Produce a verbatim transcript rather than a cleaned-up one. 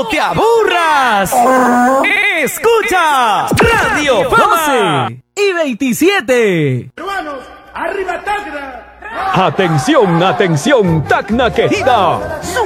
¡No te aburras! ¡Escucha! Radio Fama y veintisiete. Peruanos, arriba Tacna. Atención, atención, Tacna querida.